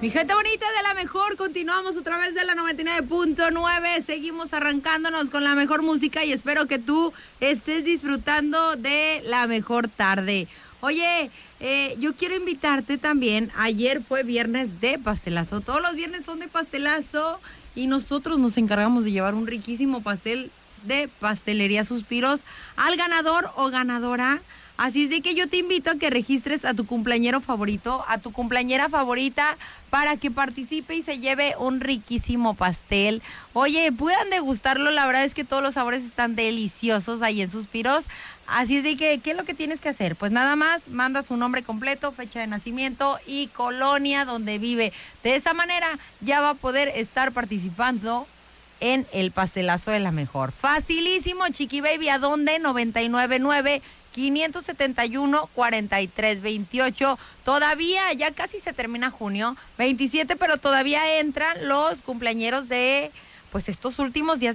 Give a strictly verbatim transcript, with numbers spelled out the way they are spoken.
Mi gente bonita de la mejor, continuamos otra vez de la noventa y nueve punto nueve, seguimos arrancándonos con la mejor música y espero que tú estés disfrutando de la mejor tarde. Oye, eh, yo quiero invitarte también, ayer fue viernes de pastelazo, todos los viernes son de pastelazo y nosotros nos encargamos de llevar un riquísimo pastel de Pastelería Suspiros al ganador o ganadora. Así es de que yo te invito a que registres a tu cumpleañero favorito, a tu cumpleañera favorita, para que participe y se lleve un riquísimo pastel. Oye, puedan degustarlo, la verdad es que todos los sabores están deliciosos ahí en Suspiros. Así es de que, ¿qué es lo que tienes que hacer? Pues nada más, manda su nombre completo, fecha de nacimiento y colonia donde vive. De esa manera ya va a poder estar participando en el pastelazo de la mejor. Facilísimo, Chiqui Baby, ¿a dónde? noventa y nueve nueve quinientos setenta y uno cuarenta y tres veintiocho. Todavía, ya casi se termina junio veintisiete, pero todavía entran los cumpleañeros de, pues, estos últimos días